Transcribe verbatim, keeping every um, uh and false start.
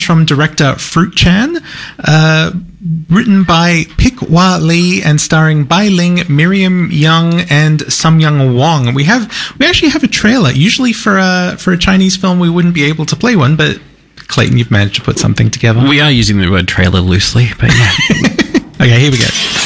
from director Fruit Chan, uh, written by Pick Hua Lee and starring Bai Ling, Miriam Young, and Samyang Wong. We have we actually have a trailer. Usually for a for a Chinese film, we wouldn't be able to play one, but Clayton, you've managed to put something together. We are using the word trailer loosely, but yeah. Okay, here we go.